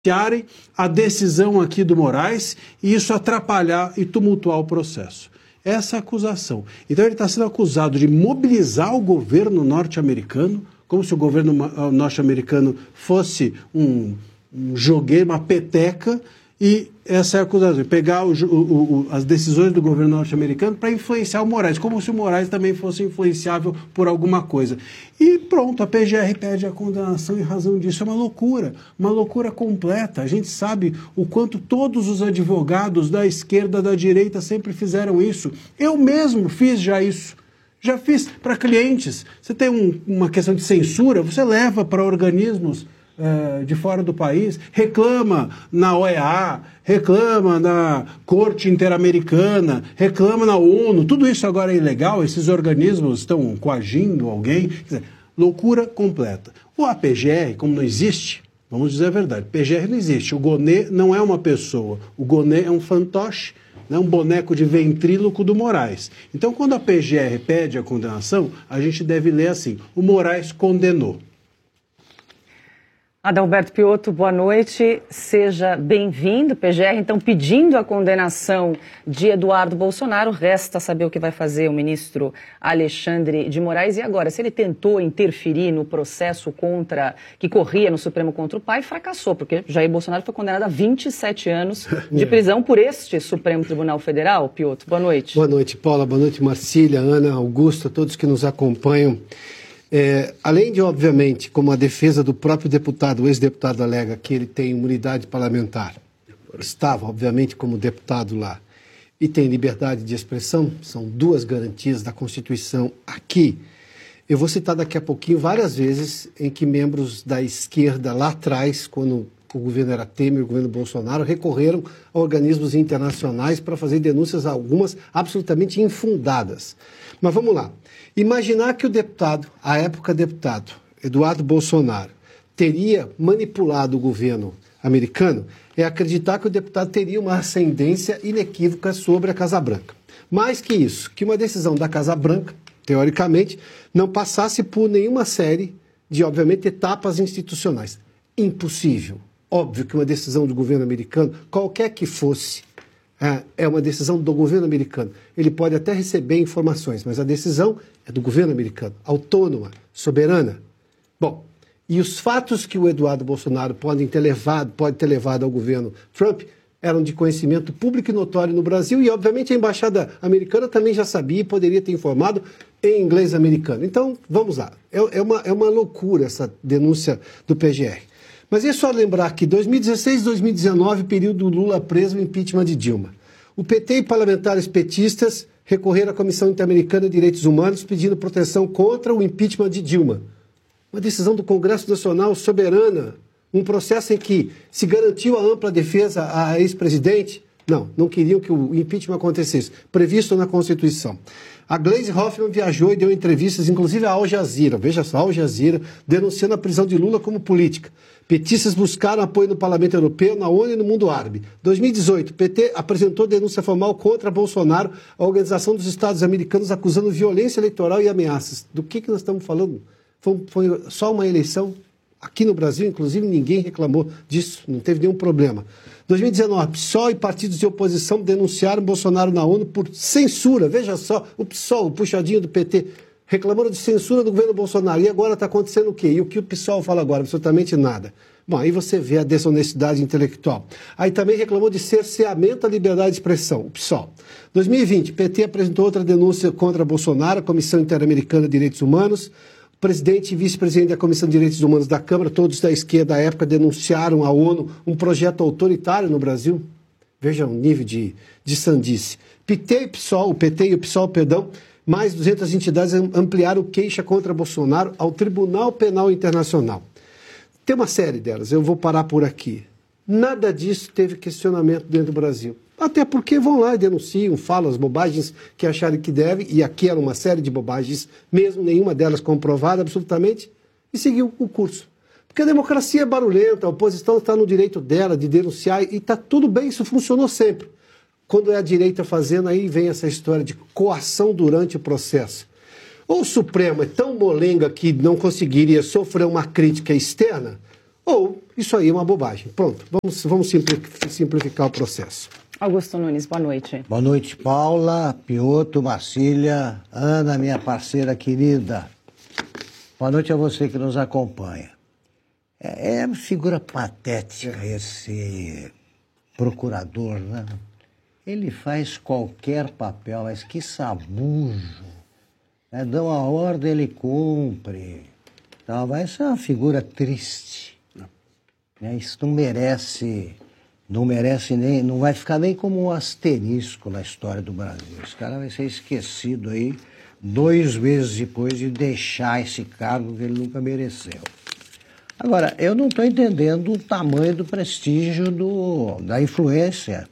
a decisão aqui do Moraes e isso atrapalhar e tumultuar o processo. Essa acusação. Então ele está sendo acusado de mobilizar o governo norte-americano, como se o governo norte-americano fosse um jogueiro, uma peteca, e essa é a acusação, pegar as decisões do governo norte-americano para influenciar o Moraes, como se o Moraes também fosse influenciável por alguma coisa. E pronto, a PGR pede a condenação em razão disso. É uma loucura completa. A gente sabe o quanto todos os advogados da esquerda, da direita sempre fizeram isso. Eu mesmo fiz já isso. Já fiz para clientes. Você tem uma questão de censura, você leva para organismos de fora do país, reclama na OEA, reclama na Corte Interamericana, reclama na ONU, tudo isso agora é ilegal, esses organismos estão coagindo alguém, quer dizer, loucura completa. O APGR, como não existe, vamos dizer a verdade, PGR não existe, o Gonê não é uma pessoa, o Gonê é um fantoche, né, um boneco de ventríloco do Moraes. Então, quando a PGR pede a condenação, a gente deve ler assim, o Moraes condenou. Adalberto Piotto, boa noite, seja bem-vindo. PGR, então, pedindo a condenação de Eduardo Bolsonaro. Resta saber o que vai fazer o ministro Alexandre de Moraes. E agora, se ele tentou interferir no processo que corria no Supremo contra o pai, fracassou, porque Jair Bolsonaro foi condenado a 27 anos de prisão por este Supremo Tribunal Federal. Piotto, boa noite. Boa noite, Paula. Boa noite, Marcília, Ana, Augusto, a todos que nos acompanham. Além de, obviamente, como a defesa do próprio deputado, o ex-deputado alega que ele tem imunidade parlamentar, estava, obviamente, como deputado lá, e tem liberdade de expressão, são duas garantias da Constituição aqui. Eu vou citar daqui a pouquinho várias vezes em que membros da esquerda lá atrás, quando o governo era Temer, o governo Bolsonaro, recorreram a organismos internacionais para fazer denúncias, algumas absolutamente infundadas. Mas vamos lá. Imaginar que o deputado, à época deputado, Eduardo Bolsonaro, teria manipulado o governo americano é acreditar que o deputado teria uma ascendência inequívoca sobre a Casa Branca. Mais que isso, que uma decisão da Casa Branca, teoricamente, não passasse por nenhuma série de, obviamente, etapas institucionais. Impossível. Óbvio que uma decisão do governo americano, qualquer que fosse, é uma decisão do governo americano. Ele pode até receber informações, mas a decisão é do governo americano, autônoma, soberana. Bom, e os fatos que o Eduardo Bolsonaro pode ter levado ao governo Trump eram de conhecimento público e notório no Brasil e, obviamente, a embaixada americana também já sabia e poderia ter informado em inglês americano. Então, vamos lá. É uma loucura essa denúncia do PGR. Mas é só lembrar que 2016 e 2019, período Lula preso, o impeachment de Dilma. O PT e parlamentares petistas recorreram à Comissão Interamericana de Direitos Humanos pedindo proteção contra o impeachment de Dilma. Uma decisão do Congresso Nacional soberana, um processo em que se garantiu a ampla defesa à ex-presidente. Não queriam que o impeachment acontecesse, previsto na Constituição. A Gleisi Hoffmann viajou e deu entrevistas, inclusive à Al Jazeera, veja só, Al Jazeera, denunciando a prisão de Lula como política. Petistas buscaram apoio no Parlamento Europeu, na ONU e no mundo árabe. 2018, PT apresentou denúncia formal contra Bolsonaro, a Organização dos Estados Americanos, acusando violência eleitoral e ameaças. Do que nós estamos falando? Foi só uma eleição? Aqui no Brasil, inclusive, ninguém reclamou disso, não teve nenhum problema. 2019, PSOL e partidos de oposição denunciaram Bolsonaro na ONU por censura. Veja só, o PSOL, o puxadinho do PT, reclamando de censura do governo Bolsonaro. E agora está acontecendo o quê? E o que o PSOL fala agora? Absolutamente nada. Bom, aí você vê a desonestidade intelectual. Aí também reclamou de cerceamento da liberdade de expressão, o PSOL. 2020, PT apresentou outra denúncia contra Bolsonaro, a Comissão Interamericana de Direitos Humanos. O presidente e vice-presidente da Comissão de Direitos Humanos da Câmara, todos da esquerda à época, denunciaram à ONU um projeto autoritário no Brasil. Veja o nível de sandice. PT e o PSOL, mais 200 entidades ampliaram queixa contra Bolsonaro ao Tribunal Penal Internacional. Tem uma série delas, eu vou parar por aqui. Nada disso teve questionamento dentro do Brasil. Até porque vão lá e denunciam, falam as bobagens que acharem que devem, e aqui era uma série de bobagens, mesmo nenhuma delas comprovada absolutamente, e seguiu o curso. Porque a democracia é barulhenta, a oposição está no direito dela de denunciar, e está tudo bem, isso funcionou sempre. Quando é a direita fazendo, aí vem essa história de coação durante o processo. Ou o Supremo é tão molenga que não conseguiria sofrer uma crítica externa, ou isso aí é uma bobagem. Pronto, vamos simplificar o processo. Augusto Nunes, boa noite. Boa noite, Paula, Piotr, Marcília, Ana, minha parceira querida. Boa noite a você que nos acompanha. É uma figura patética esse procurador, né? Ele faz qualquer papel, mas que sabujo. Dão a ordem, ele cumpre. Então, vai ser uma figura triste. Isso não merece nem, não vai ficar nem como um asterisco na história do Brasil. Esse cara vai ser esquecido aí 2 meses depois de deixar esse cargo que ele nunca mereceu. Agora, eu não estou entendendo o tamanho do prestígio da influência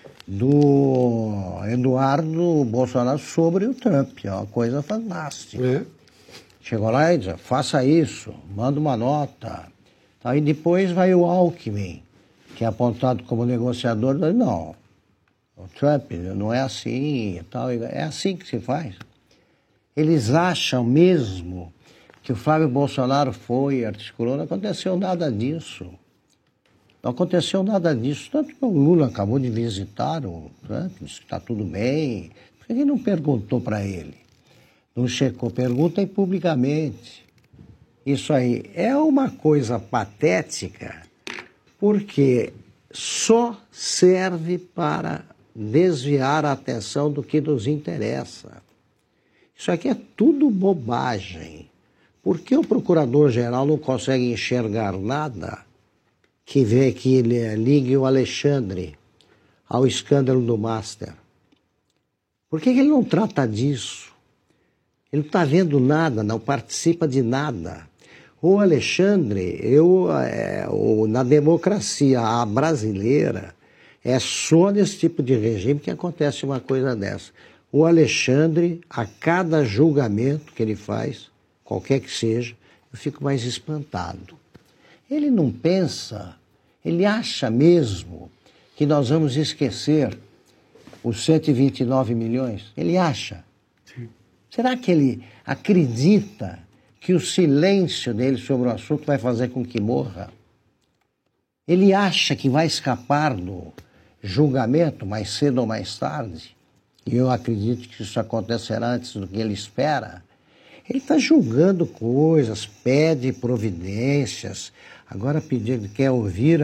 do Eduardo Bolsonaro sobre o Trump. É uma coisa fantástica. Chegou lá e diz, faça isso, manda uma nota. Aí depois vai o Alckmin, que é apontado como negociador. Não, o Trump não é assim e tal. É assim que se faz. Eles acham mesmo que o Flávio Bolsonaro foi e articulou. Não aconteceu nada disso. Não aconteceu nada disso. Tanto que o Lula acabou de visitar o Trump, disse que está tudo bem. Por que ele não perguntou para ele? Não checou? Perguntem publicamente. Isso aí é uma coisa patética, porque só serve para desviar a atenção do que nos interessa. Isso aqui é tudo bobagem. Por que o procurador-geral não consegue enxergar nada que vê que ele ligue o Alexandre ao escândalo do Master? Por que ele não trata disso? Ele não está vendo nada, não participa de nada. O Alexandre, na democracia brasileira, é só nesse tipo de regime que acontece uma coisa dessa. O Alexandre, a cada julgamento que ele faz, qualquer que seja, eu fico mais espantado. Ele não pensa, ele acha mesmo que nós vamos esquecer os 129 milhões? Ele acha. Sim. Será que ele acredita que o silêncio dele sobre o assunto vai fazer com que morra? Ele acha que vai escapar do julgamento mais cedo ou mais tarde? E eu acredito que isso acontecerá antes do que ele espera. Ele está julgando coisas, pede providências. Agora quer ouvir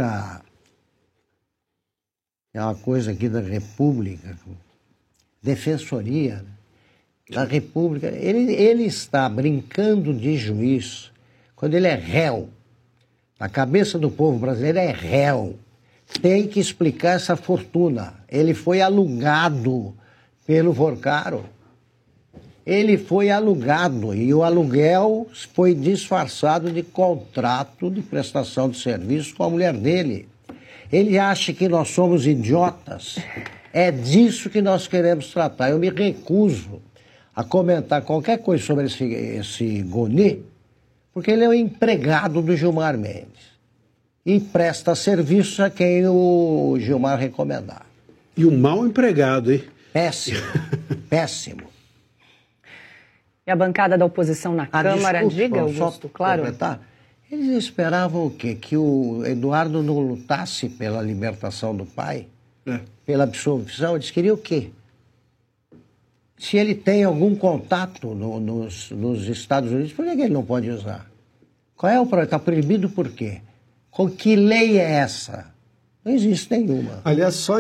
uma coisa aqui da República, Defensoria da República. Ele está brincando de juiz quando ele é réu. Na cabeça do povo brasileiro é réu. Tem que explicar essa fortuna. Ele foi alugado pelo Forcaro. Ele foi alugado e o aluguel foi disfarçado de contrato de prestação de serviço com a mulher dele. Ele acha que nós somos idiotas. É disso que nós queremos tratar. Eu me recuso a comentar qualquer coisa sobre esse Goni, porque ele é o empregado do Gilmar Mendes e presta serviço a quem o Gilmar recomendar. E um mau empregado, hein? Péssimo, péssimo. E a bancada da oposição na Câmara, diga, Augusto, claro. Completar. Eles esperavam o quê? Que o Eduardo não lutasse pela libertação do pai? Pela absolvição? Eles queriam o quê? Se ele tem algum contato nos Estados Unidos, por que ele não pode usar? Qual é o problema? Está proibido por quê? Com que lei é essa? Não existe nenhuma. Aliás, só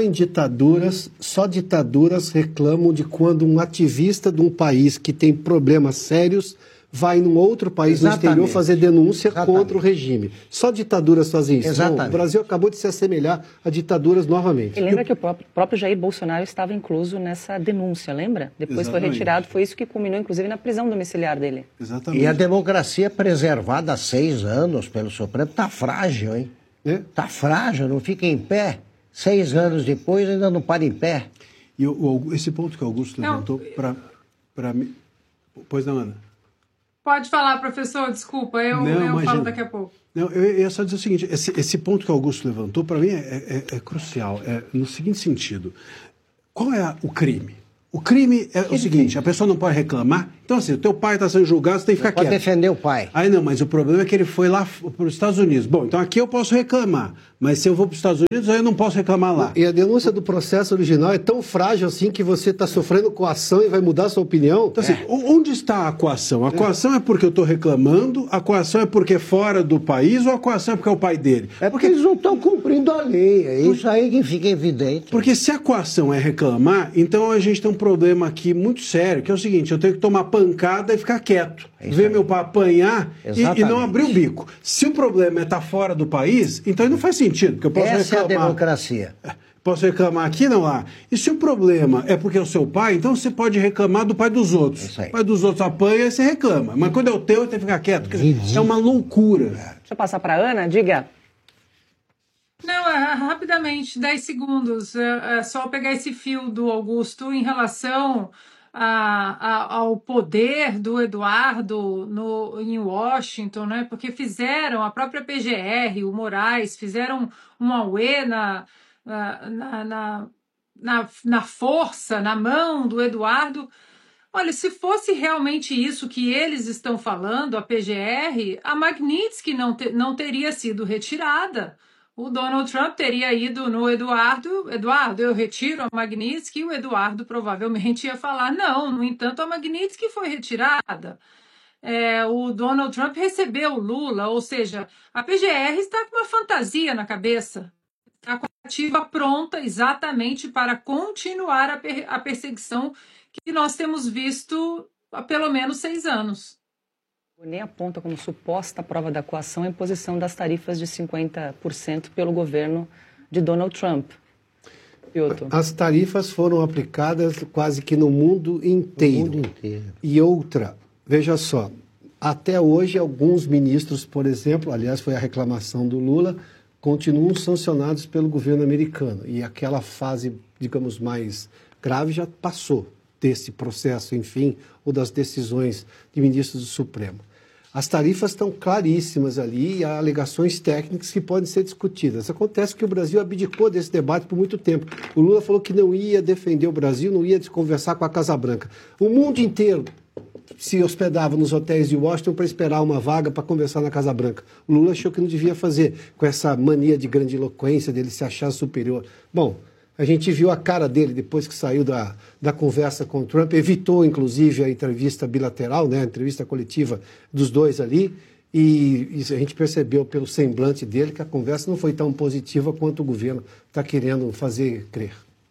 ditaduras reclamam de quando um ativista de um país que tem problemas sérios vai num outro país no exterior fazer denúncia contra o regime. Só ditaduras fazem isso. Então, o Brasil acabou de se assemelhar a ditaduras novamente. E lembra que o próprio Jair Bolsonaro estava incluso nessa denúncia, lembra? Depois foi retirado, foi isso que culminou, inclusive, na prisão domiciliar dele. Exatamente. E a democracia preservada há 6 anos pelo Supremo está frágil, hein? Está frágil, não fica em pé. 6 anos depois ainda não para em pé. E esse ponto que o Augusto levantou para mim... Pois não, Ana? Pode falar, professor, desculpa, eu falo daqui a pouco. Não, eu ia só dizer o seguinte, esse ponto que o Augusto levantou, para mim, é crucial. É no seguinte sentido, qual é o crime? O crime é o seguinte, a pessoa não pode reclamar. Então, assim, o teu pai está sendo julgado, você tem que ficar quieto. Pode defender o pai. Aí não, mas o problema é que ele foi lá para os Estados Unidos. Bom, então aqui eu posso reclamar, mas se eu vou para os Estados Unidos, aí eu não posso reclamar lá. E a denúncia do processo original é tão frágil assim que você está sofrendo coação e vai mudar a sua opinião? Então, assim, onde está a coação? A coação é porque eu estou reclamando, a coação é porque é fora do país ou a coação é porque é o pai dele? É porque eles não estão cumprindo a lei, é isso aí que fica evidente. Porque se a coação é reclamar, então a gente tem um problema aqui muito sério, que é o seguinte, eu tenho que tomar pancada e ficar quieto. Ver meu pai apanhar e não abrir o bico. Se o problema é estar fora do país, então não faz sentido, porque eu posso Essa reclamar. é a democracia. Posso reclamar aqui, não lá. E se o problema é porque é o seu pai, então você pode reclamar do pai dos outros. O pai dos outros apanha e você reclama. Mas quando é o teu, tem que ficar quieto. Quer dizer, é uma loucura. Deixa eu passar para a Ana, diga. Não, rapidamente, 10 segundos. É só pegar esse fio do Augusto em relação ao poder do Eduardo em Washington, né? Porque fizeram, a própria PGR, o Moraes, fizeram um auê na força, na mão do Eduardo. Olha, se fosse realmente isso que eles estão falando, a PGR, a Magnitsky não teria sido retirada. O Donald Trump teria ido no Eduardo, eu retiro a Magnitsky, e o Eduardo provavelmente ia falar, não, no entanto, a Magnitsky foi retirada. O Donald Trump recebeu o Lula, ou seja, a PGR está com uma fantasia na cabeça, está com a ativa pronta exatamente para continuar a perseguição que nós temos visto há pelo menos 6 anos. Nem aponta como suposta prova da coação a imposição das tarifas de 50% pelo governo de Donald Trump. Piotr. As tarifas foram aplicadas quase que no mundo inteiro. E outra, veja só, até hoje alguns ministros, por exemplo, aliás foi a reclamação do Lula, continuam sancionados pelo governo americano. E aquela fase, digamos, mais grave já passou desse processo, enfim, ou das decisões de ministros do Supremo. As tarifas estão claríssimas ali e há alegações técnicas que podem ser discutidas. Acontece que o Brasil abdicou desse debate por muito tempo. O Lula falou que não ia defender o Brasil, não ia conversar com a Casa Branca. O mundo inteiro se hospedava nos hotéis de Washington para esperar uma vaga para conversar na Casa Branca. O Lula achou que não devia fazer, com essa mania de grandiloquência, dele se achar superior. Bom, a gente viu a cara dele depois que saiu da conversa com o Trump, evitou, inclusive, a entrevista bilateral, né, a entrevista coletiva dos dois ali, e a gente percebeu pelo semblante dele que a conversa não foi tão positiva quanto o governo está querendo fazer crer.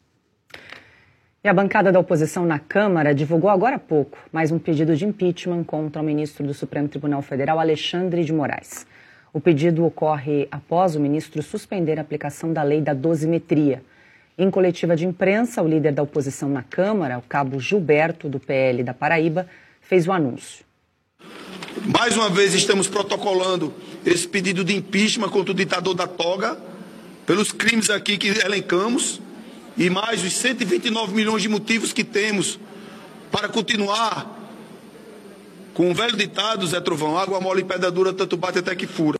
E a bancada da oposição na Câmara divulgou agora há pouco mais um pedido de impeachment contra o ministro do Supremo Tribunal Federal, Alexandre de Moraes. O pedido ocorre após o ministro suspender a aplicação da lei da dosimetria. Em coletiva de imprensa, o líder da oposição na Câmara, o cabo Gilberto, do PL da Paraíba, fez o anúncio. Mais uma vez estamos protocolando esse pedido de impeachment contra o ditador da toga, pelos crimes aqui que elencamos, e mais os 129 milhões de motivos que temos para continuar com o velho ditado, Zé Trovão, água mole e pedra dura, tanto bate até que fura.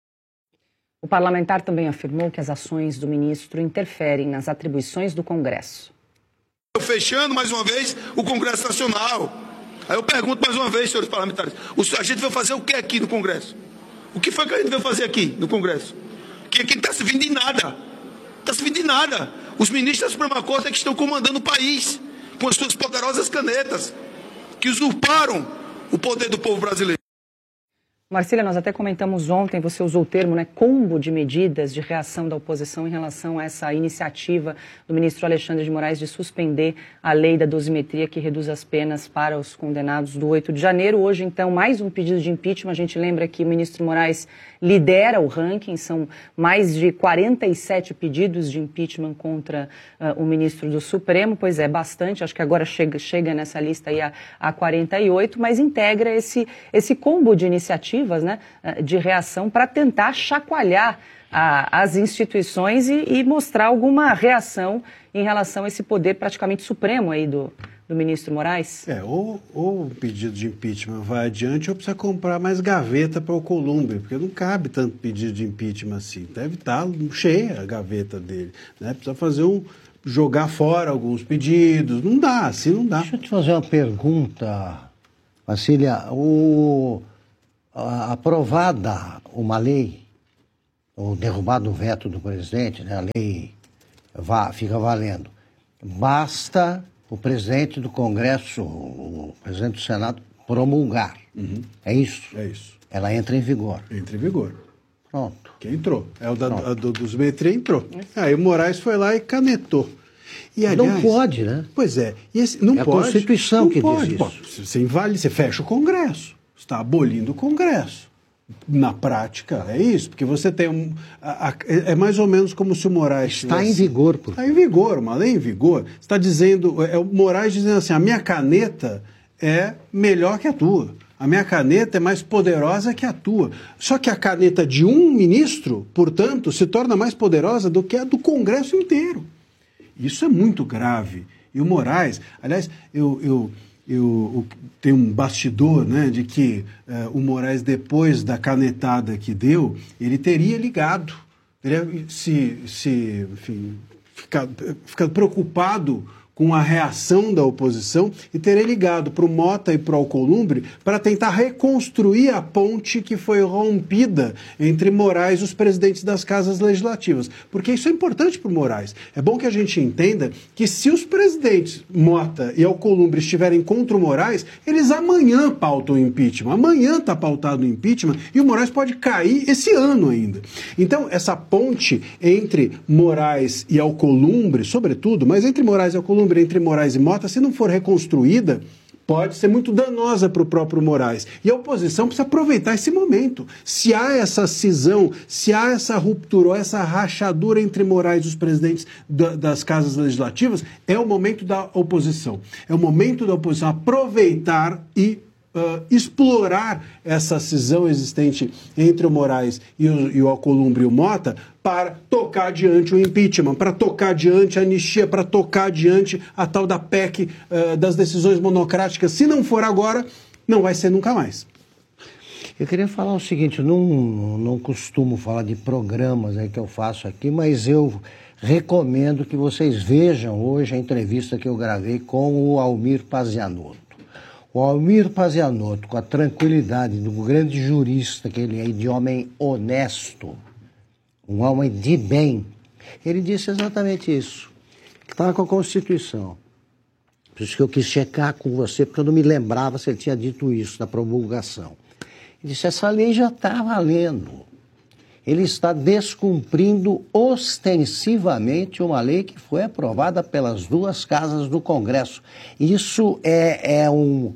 O parlamentar também afirmou que as ações do ministro interferem nas atribuições do Congresso. Fechando mais uma vez o Congresso Nacional. Aí eu pergunto mais uma vez, senhores parlamentares, a gente vai fazer o que aqui no Congresso? O que foi que a gente vai fazer aqui no Congresso? Que aqui não está servindo de nada. Não está servindo de nada. Os ministros da Suprema Corte é que estão comandando o país com as suas poderosas canetas, que usurparam o poder do povo brasileiro. Marcília, nós até comentamos ontem, você usou o termo, né, combo de medidas de reação da oposição em relação a essa iniciativa do ministro Alexandre de Moraes de suspender a lei da dosimetria que reduz as penas para os condenados do 8 de janeiro. Hoje, então, mais um pedido de impeachment. A gente lembra que o ministro Moraes lidera o ranking, são mais de 47 pedidos de impeachment contra o ministro do Supremo. Pois é, bastante, acho que agora chega nessa lista aí a 48, mas integra esse combo de iniciativas, né, de reação para tentar chacoalhar as instituições e mostrar alguma reação em relação a esse poder praticamente supremo aí do do ministro Moraes? Ou o pedido de impeachment vai adiante ou precisa comprar mais gaveta para o Alcolumbre, porque não cabe tanto pedido de impeachment assim. Deve estar cheia a gaveta dele, né? Precisa fazer jogar fora alguns pedidos. Não dá, assim não dá. Deixa eu te fazer uma pergunta, Marcília. Aprovada uma lei, ou derrubado o veto do presidente, né, a lei fica valendo. Basta o presidente do Congresso, o presidente do Senado, promulgar. É isso? É isso. Ela entra em vigor. Entra em vigor. Pronto. Que entrou. Dos Metri entrou. Aí o Moraes foi lá e canetou. E, aliás, não pode, né? Pois é. Não é pode, a Constituição que pode. diz Bom, isso. você fecha o Congresso. Você está abolindo o Congresso. Na prática, é isso. Porque você tem é mais ou menos como se o Moraes... Está em vigor. Está em vigor, uma lei em vigor. Você está dizendo... o Moraes dizendo assim, a minha caneta é melhor que a tua. A minha caneta é mais poderosa que a tua. Só que a caneta de um ministro, portanto, se torna mais poderosa do que a do Congresso inteiro. Isso é muito grave. E o Moraes... Aliás, eu tenho um bastidor, né, de que o Moraes, depois da canetada que deu, ele teria ligado, teria enfim, ficado preocupado com a reação da oposição e teria ligado para o Mota e para o Alcolumbre para tentar reconstruir a ponte que foi rompida entre Moraes e os presidentes das casas legislativas. Porque isso é importante para o Moraes. É bom que a gente entenda que se os presidentes Mota e Alcolumbre estiverem contra o Moraes, eles amanhã pautam o impeachment. Amanhã está pautado o impeachment e o Moraes pode cair esse ano ainda. Então, essa ponte entre Moraes e Alcolumbre, sobretudo, mas entre Moraes e Alcolumbre, entre Moraes e Mota, se não for reconstruída, pode ser muito danosa para o próprio Moraes. E a oposição precisa aproveitar esse momento. Se há essa cisão, se há essa ruptura ou essa rachadura entre Moraes e os presidentes das casas legislativas, é o momento da oposição. É o momento da oposição aproveitar e explorar essa cisão existente entre o Moraes e o Alcolumbre e o Mota para tocar adiante o impeachment, para tocar adiante a anistia, para tocar adiante a tal da PEC das decisões monocráticas. Se não for agora, não vai ser nunca mais. Eu queria falar o seguinte, eu não costumo falar de programas que eu faço aqui, mas eu recomendo que vocês vejam hoje a entrevista que eu gravei com o Almir Pazianotto. O Almir Pazianotto, com a tranquilidade do grande jurista que ele é, de homem honesto, um homem de bem, ele disse exatamente isso, que estava com a Constituição. Por isso que eu quis checar com você, porque eu não me lembrava se ele tinha dito isso na promulgação. Ele disse, essa lei já está valendo. Ele está descumprindo ostensivamente uma lei que foi aprovada pelas duas casas do Congresso. Isso é um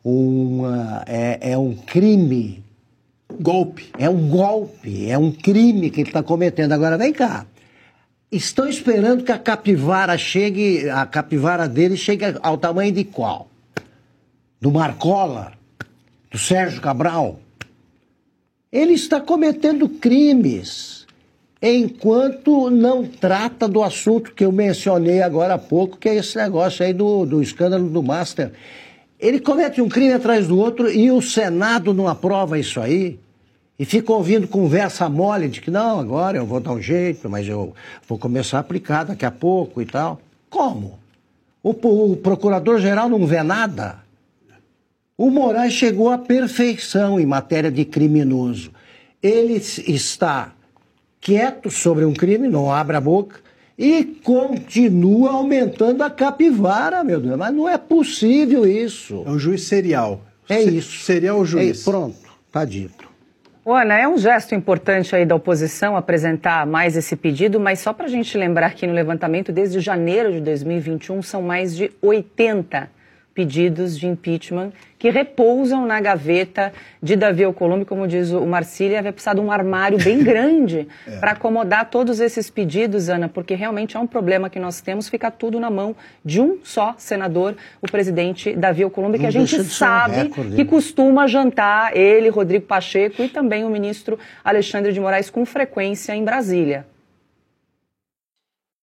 crime. Golpe. É um golpe, é um crime que ele está cometendo. Agora, vem cá. Estão esperando que a capivara dele chegue ao tamanho de qual? Do Marcola? Do Sérgio Cabral? Ele está cometendo crimes enquanto não trata do assunto que eu mencionei agora há pouco, que é esse negócio aí do escândalo do Master. Ele comete um crime atrás do outro e o Senado não aprova isso aí e fica ouvindo conversa mole de que não, agora eu vou dar um jeito, mas eu vou começar a aplicar daqui a pouco e tal. Como? O procurador-geral não vê nada? O Moraes chegou à perfeição em matéria de criminoso. Ele está quieto sobre um crime, não abre a boca, e continua aumentando a capivara, meu Deus. Mas não é possível isso. É um juiz serial. É isso. Serial juiz. Pronto, está dito. Ana, é um gesto importante aí da oposição apresentar mais esse pedido, mas só para a gente lembrar que no levantamento, desde janeiro de 2021, são mais de 80 pedidos de impeachment que repousam na gaveta de Davi Alcolumbre, como diz o Marcília, vai precisar de um armário bem grande para acomodar todos esses pedidos, Ana, porque realmente é um problema que nós temos, fica tudo na mão de um só senador, o presidente Davi Alcolumbre, que a gente sabe que costuma jantar ele, Rodrigo Pacheco e também o ministro Alexandre de Moraes com frequência em Brasília.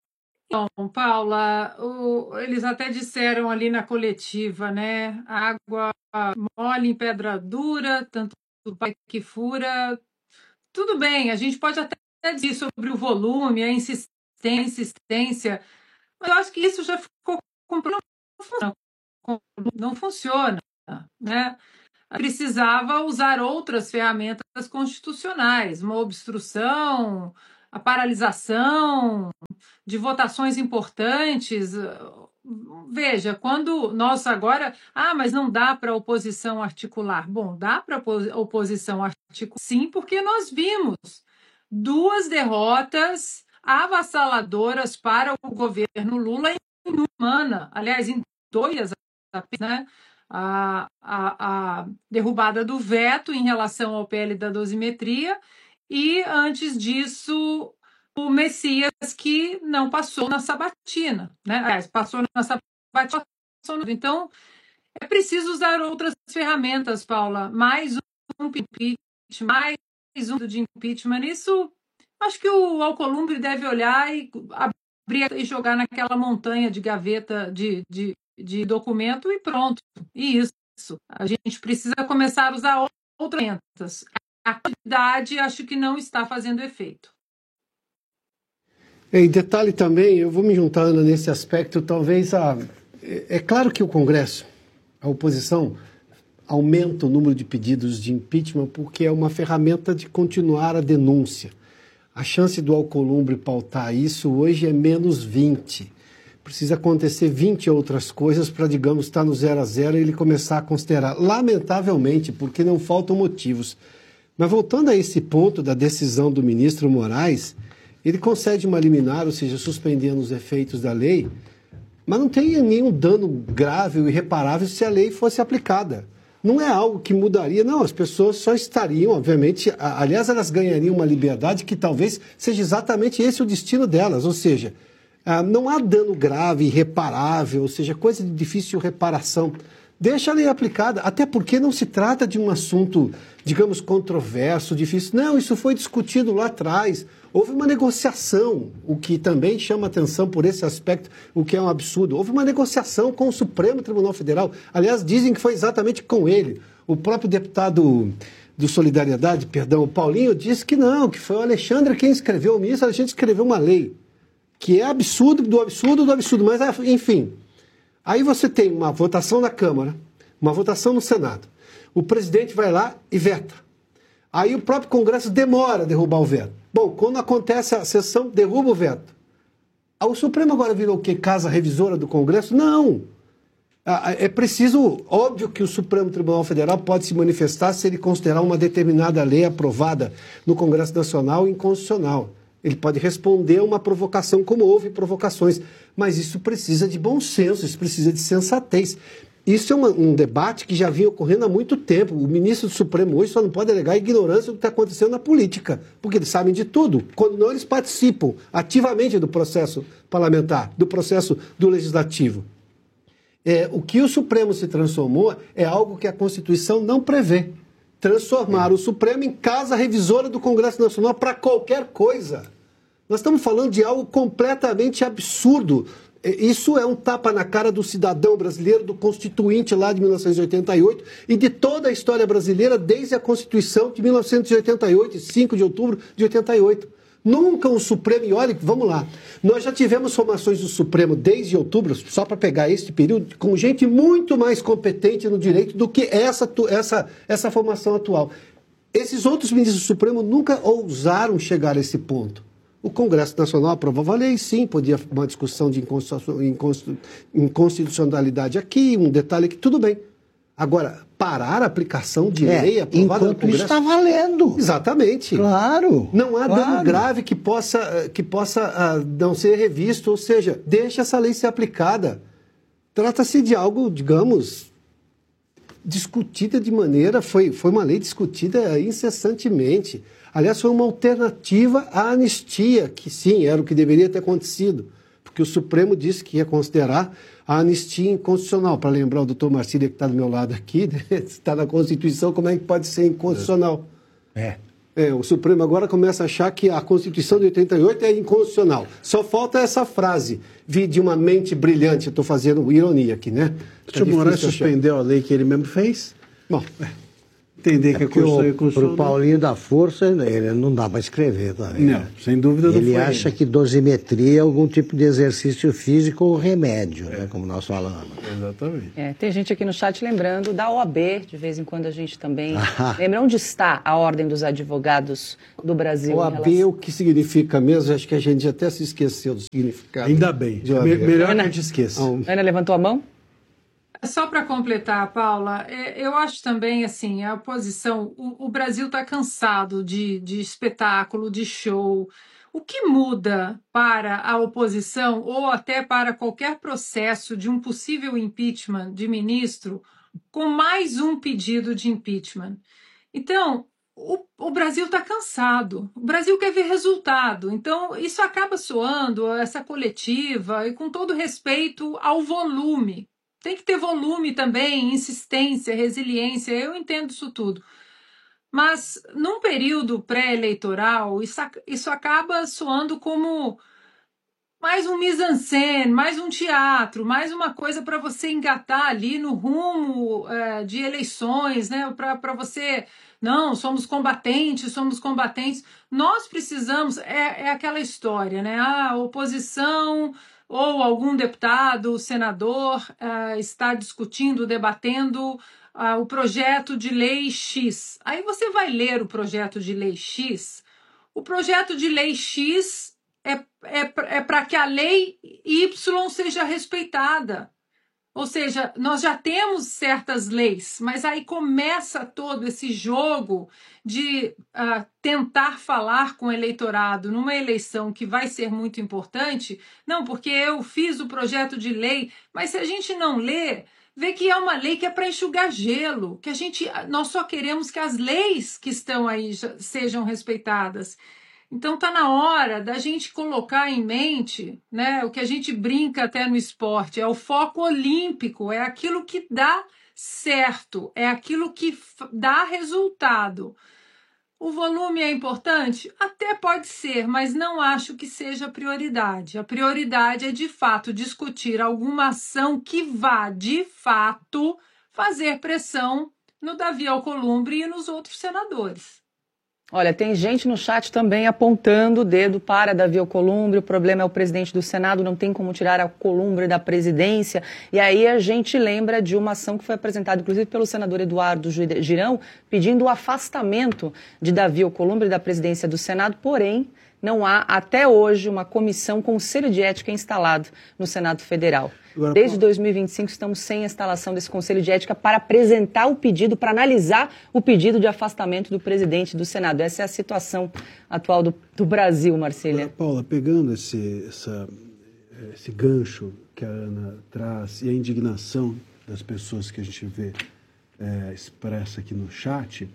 Então, Paula, eles até disseram ali na coletiva, né? Água mole em pedra dura, tanto pai que fura. Tudo bem, a gente pode até dizer sobre o volume, a insistência, mas eu acho que isso já ficou comprovado. Não funciona, né? Precisava usar outras ferramentas constitucionais, uma obstrução, a paralisação de votações importantes. Veja, quando nós agora... mas não dá para a oposição articular. Bom, dá para a oposição articular, sim, porque nós vimos 2 derrotas avassaladoras para o governo Lula em uma semana. Aliás, em 2, né? A derrubada do veto em relação ao PL da dosimetria e, antes disso, o Messias, que não passou na sabatina, né? Aliás, passou na sabatina. Então, é preciso usar outras ferramentas, Paula. Mais um impeachment, mais um de impeachment. Isso, acho que o Alcolumbre deve olhar e abrir e jogar naquela montanha de gaveta de documento e pronto. E isso. A gente precisa começar a usar outras ferramentas. A quantidade acho que não está fazendo efeito. E detalhe também, eu vou me juntar, Ana, nesse aspecto, talvez é claro que o Congresso, a oposição, aumenta o número de pedidos de impeachment porque é uma ferramenta de continuar a denúncia. A chance do Alcolumbre pautar isso hoje é menos 20. Precisa acontecer 20 outras coisas para, digamos, estar no 0 a 0 e ele começar a considerar. Lamentavelmente, porque não faltam motivos. Mas voltando a esse ponto da decisão do ministro Moraes, ele concede uma liminar, ou seja, suspendendo os efeitos da lei, mas não tem nenhum dano grave ou irreparável se a lei fosse aplicada. Não é algo que mudaria, não, as pessoas só estariam, obviamente, aliás, elas ganhariam uma liberdade que talvez seja exatamente esse o destino delas, ou seja, não há dano grave, irreparável, ou seja, coisa de difícil reparação. Deixa a lei aplicada, até porque não se trata de um assunto, digamos, controverso, difícil. Não, isso foi discutido lá atrás. Houve uma negociação, o que também chama atenção por esse aspecto, o que é um absurdo. Houve uma negociação com o Supremo Tribunal Federal. Aliás, dizem que foi exatamente com ele. O próprio deputado do Solidariedade, o Paulinho, disse que não, que foi o Alexandre quem escreveu, o ministro Alexandre escreveu uma lei, que é absurdo do absurdo do absurdo, mas enfim... Aí você tem uma votação na Câmara, uma votação no Senado. O presidente vai lá e veta. Aí o próprio Congresso demora a derrubar o veto. Bom, quando acontece a sessão, derruba o veto. O Supremo agora virou o quê? Casa revisora do Congresso? Não. É preciso, óbvio que o Supremo Tribunal Federal pode se manifestar se ele considerar uma determinada lei aprovada no Congresso Nacional inconstitucional. Ele pode responder a uma provocação, como houve provocações, mas isso precisa de bom senso, isso precisa de sensatez. Isso é um debate que já vinha ocorrendo há muito tempo. O ministro do Supremo hoje só não pode alegar ignorância do que está acontecendo na política, porque eles sabem de tudo. Quando não, eles participam ativamente do processo parlamentar, do processo do legislativo. O que o Supremo se transformou é algo que a Constituição não prevê. Transformar o Supremo em casa revisora do Congresso Nacional para qualquer coisa. Nós estamos falando de algo completamente absurdo. Isso é um tapa na cara do cidadão brasileiro, do Constituinte lá de 1988 e de toda a história brasileira desde a Constituição de 1988, 5 de outubro de 88. Nunca um Supremo, e olha, vamos lá, nós já tivemos formações do Supremo desde outubro, só para pegar este período, com gente muito mais competente no direito do que essa formação atual. Esses outros ministros do Supremo nunca ousaram chegar a esse ponto. O Congresso Nacional aprovava a lei, sim, podia uma discussão de inconstitucionalidade aqui, um detalhe aqui, tudo bem. Agora, parar a aplicação de lei aprovada no Congresso... está valendo. Exatamente. Claro. Não há dano grave que possa não ser revisto, ou seja, deixa essa lei ser aplicada. Trata-se de algo, digamos, discutida de maneira... Foi uma lei discutida incessantemente. Aliás, foi uma alternativa à anistia, que sim, era o que deveria ter acontecido, porque o Supremo disse que ia considerar a anistia inconstitucional. Para lembrar o doutor Marcília, que está do meu lado aqui, está na Constituição, como é que pode ser inconstitucional? O Supremo agora começa a achar que a Constituição de 88 é inconstitucional. Só falta essa frase, de uma mente brilhante. Eu estou fazendo ironia aqui, né? O Moraes suspendeu a lei que ele mesmo fez? Bom, entender que a Constituição é constitucional. Para o Paulinho da Força, ele não dá para escrever também. Não, sem dúvida não foi. Ele acha que dosimetria é algum tipo de exercício físico ou remédio, né, como nós falamos. Exatamente. Tem gente aqui no chat lembrando da OAB, de vez em quando a gente também lembra onde está a Ordem dos Advogados do Brasil. OAB, o que significa mesmo? Acho que a gente até se esqueceu do significado. Ainda bem. Melhor que a gente esqueça. Ana levantou a mão? Só para completar, Paula, eu acho também, assim, a oposição, o Brasil está cansado de espetáculo, de show. O que muda para a oposição ou até para qualquer processo de um possível impeachment de ministro com mais um pedido de impeachment? Então, o Brasil está cansado, o Brasil quer ver resultado. Então, isso acaba soando, essa coletiva, e com todo respeito ao volume. Tem que ter volume também, insistência, resiliência, eu entendo isso tudo. Mas, num período pré-eleitoral, isso acaba soando como mais um mise-en-scène, mais um teatro, mais uma coisa para você engatar ali no rumo de eleições, né? Para você, não, somos combatentes. Nós precisamos, é aquela história, né? A oposição ou algum deputado, senador, está discutindo, debatendo o projeto de lei X. Aí você vai ler o projeto de lei X. O projeto de lei X é para que a lei Y seja respeitada. Ou seja, nós já temos certas leis, mas aí começa todo esse jogo de tentar falar com o eleitorado numa eleição que vai ser muito importante. Não, porque eu fiz o projeto de lei, mas se a gente não lê, vê que é uma lei que é para enxugar gelo, que nós só queremos que as leis que estão aí sejam respeitadas. Então está na hora da gente colocar em mente, né, o que a gente brinca até no esporte, é o foco olímpico, é aquilo que dá certo, é aquilo que dá resultado. O volume é importante? Até pode ser, mas não acho que seja a prioridade. A prioridade é, de fato, discutir alguma ação que vá, de fato, fazer pressão no Davi Alcolumbre e nos outros senadores. Olha, tem gente no chat também apontando o dedo para Davi Alcolumbre. O problema é o presidente do Senado, não tem como tirar Alcolumbre da presidência. E aí a gente lembra de uma ação que foi apresentada, inclusive, pelo senador Eduardo Girão, pedindo o afastamento de Davi Alcolumbre da presidência do Senado, porém, não há, até hoje, uma comissão, conselho de ética instalado no Senado Federal. Desde 2025 estamos sem a instalação desse conselho de ética para apresentar o pedido, para analisar o pedido de afastamento do presidente do Senado. Essa é a situação atual do Brasil, Marcília. Paula, pegando esse gancho que a Ana traz e a indignação das pessoas que a gente vê expressa aqui no chat,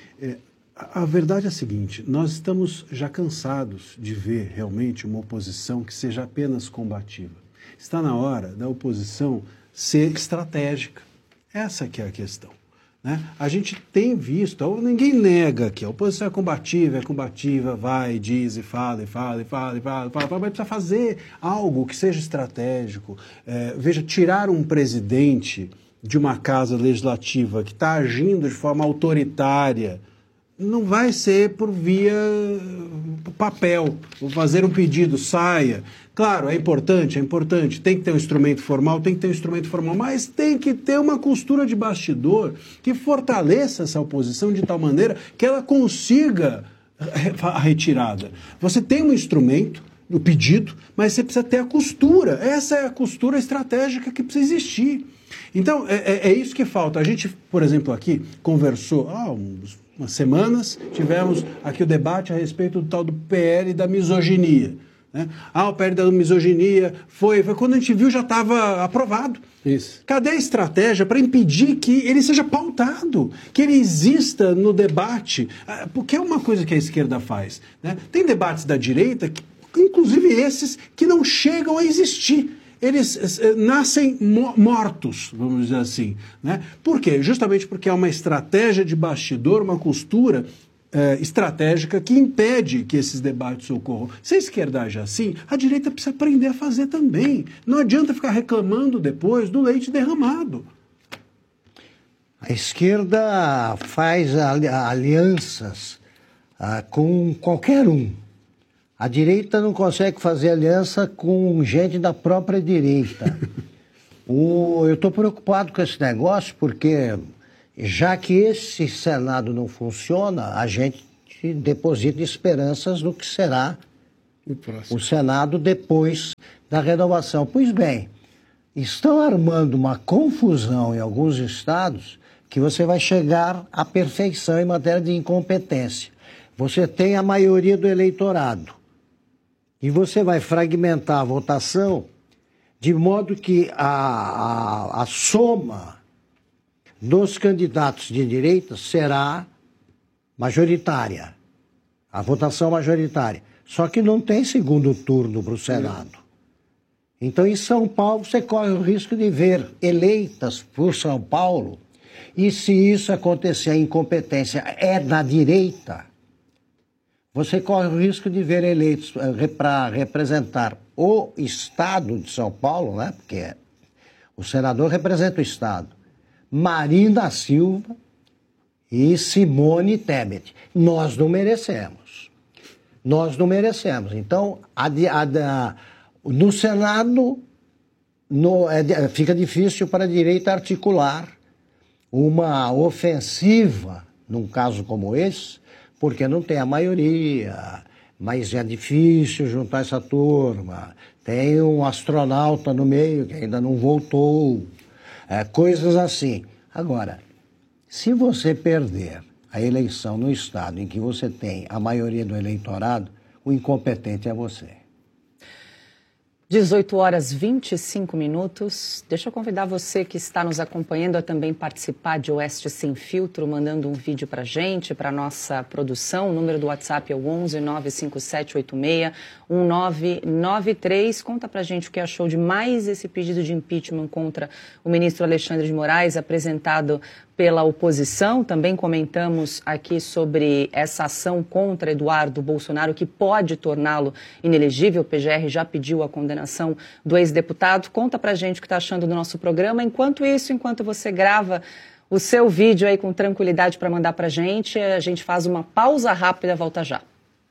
a verdade é a seguinte: nós estamos já cansados de ver realmente uma oposição que seja apenas combativa. Está na hora da oposição ser estratégica. Essa que é a questão, né? A gente tem visto, ninguém nega que a oposição é combativa, vai, diz e fala, mas precisa fazer algo que seja estratégico. Veja, tirar um presidente de uma casa legislativa que está agindo de forma autoritária não vai ser por via papel, vou fazer um pedido, saia. Claro, é importante, tem que ter um instrumento formal, mas tem que ter uma costura de bastidor que fortaleça essa oposição de tal maneira que ela consiga a retirada. Você tem um instrumento, o pedido, mas você precisa ter a costura. Essa é a costura estratégica que precisa existir. Então, é isso que falta. A gente, por exemplo, aqui conversou umas semanas, tivemos aqui o debate a respeito do tal do PL da misoginia. Né? O PL da misoginia foi quando a gente viu já estava aprovado. Isso. Cadê a estratégia para impedir que ele seja pautado, que ele exista no debate? Porque é uma coisa que a esquerda faz. Né? Tem debates da direita, inclusive esses, que não chegam a existir. Eles nascem mortos, vamos dizer assim. Né? Por quê? Justamente porque é uma estratégia de bastidor, uma costura estratégica que impede que esses debates ocorram. Se a esquerda age assim, a direita precisa aprender a fazer também. Não adianta ficar reclamando depois do leite derramado. A esquerda faz alianças com qualquer um. A direita não consegue fazer aliança com gente da própria direita. Eu estou preocupado com esse negócio porque, já que esse Senado não funciona, a gente deposita esperanças no que será o Senado depois da renovação. Pois bem, estão armando uma confusão em alguns estados que você vai chegar à perfeição em matéria de incompetência. Você tem a maioria do eleitorado e você vai fragmentar a votação de modo que a soma dos candidatos de direita será majoritária, a votação majoritária. Só que não tem segundo turno para o Senado. Então, em São Paulo, você corre o risco de ver eleitas por São Paulo, e se isso acontecer, a incompetência é da direita, você corre o risco de ver eleitos para representar o Estado de São Paulo, né? Porque o senador representa o Estado, Marina Silva e Simone Tebet. Nós não merecemos. Nós não merecemos. Então, no Senado, fica difícil para a direita articular uma ofensiva, num caso como esse, porque não tem a maioria, mas é difícil juntar essa turma. Tem um astronauta no meio que ainda não voltou, coisas assim. Agora, se você perder a eleição no estado em que você tem a maioria do eleitorado, o incompetente é você. 18h25. Deixa eu convidar você que está nos acompanhando a também participar de Oeste Sem Filtro, mandando um vídeo para a gente, para a nossa produção. O número do WhatsApp é o 11 95786 1993. Conta para a gente o que achou de mais esse pedido de impeachment contra o ministro Alexandre de Moraes, apresentado pela oposição. Também comentamos aqui sobre essa ação contra Eduardo Bolsonaro, que pode torná-lo inelegível. O PGR já pediu a condenação do ex-deputado. Conta pra gente o que está achando do nosso programa. Enquanto você grava o seu vídeo aí com tranquilidade para mandar pra gente, a gente faz uma pausa rápida, volta já.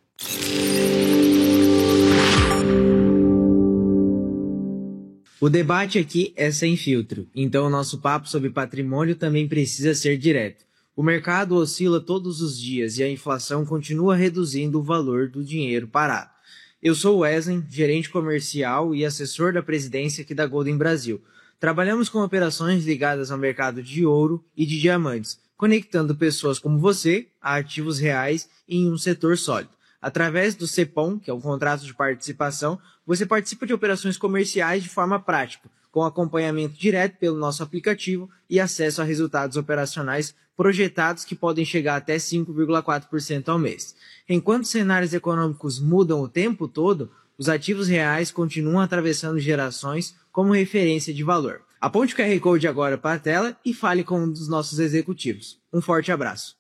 O debate aqui é sem filtro, então o nosso papo sobre patrimônio também precisa ser direto. O mercado oscila todos os dias e a inflação continua reduzindo o valor do dinheiro parado. Eu sou o Wesley, gerente comercial e assessor da presidência aqui da Golden Brasil. Trabalhamos com operações ligadas ao mercado de ouro e de diamantes, conectando pessoas como você a ativos reais em um setor sólido. Através do CEPOM, que é um contrato de participação, você participa de operações comerciais de forma prática, com acompanhamento direto pelo nosso aplicativo e acesso a resultados operacionais projetados que podem chegar até 5,4% ao mês. Enquanto cenários econômicos mudam o tempo todo, os ativos reais continuam atravessando gerações como referência de valor. Aponte o QR Code agora para a tela e fale com um dos nossos executivos. Um forte abraço.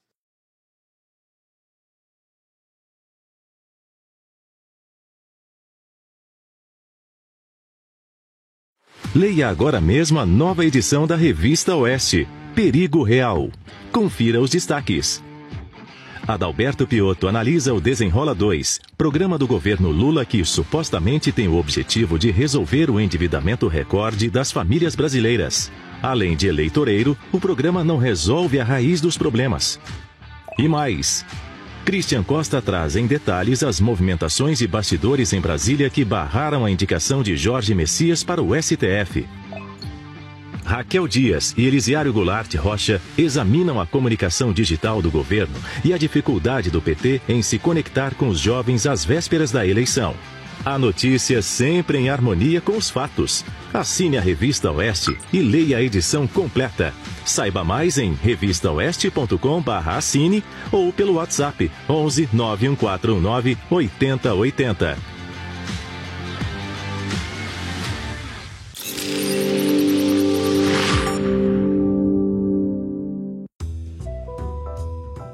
Leia agora mesmo a nova edição da Revista Oeste, Perigo Real. Confira os destaques. Adalberto Piotto analisa o Desenrola 2, programa do governo Lula que supostamente tem o objetivo de resolver o endividamento recorde das famílias brasileiras. Além de eleitoreiro, o programa não resolve a raiz dos problemas. E mais... Christian Costa traz em detalhes as movimentações e bastidores em Brasília que barraram a indicação de Jorge Messias para o STF. Raquel Dias e Elisiário Goulart Rocha examinam a comunicação digital do governo e a dificuldade do PT em se conectar com os jovens às vésperas da eleição. A notícia sempre em harmonia com os fatos. Assine a Revista Oeste e leia a edição completa. Saiba mais em revistaoeste.com/assine ou pelo WhatsApp 11 9149 8080.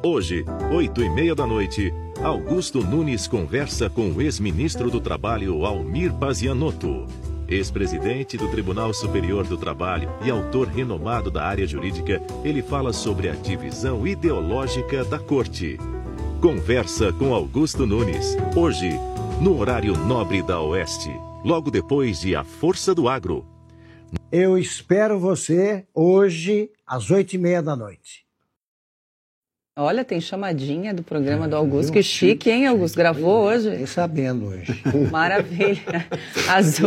Hoje, 8h30 da noite, Augusto Nunes conversa com o ex-ministro do Trabalho, Almir Pazianotto. Ex-presidente do Tribunal Superior do Trabalho e autor renomado da área jurídica, ele fala sobre a divisão ideológica da Corte. Conversa com Augusto Nunes, hoje, no horário nobre da Oeste, logo depois de A Força do Agro. Eu espero você hoje, às 8h30 da noite. Olha, tem chamadinha do programa do Augusto. Que chique, hein, Augusto? Gravou hoje? Fiquei sabendo hoje. Maravilha. Às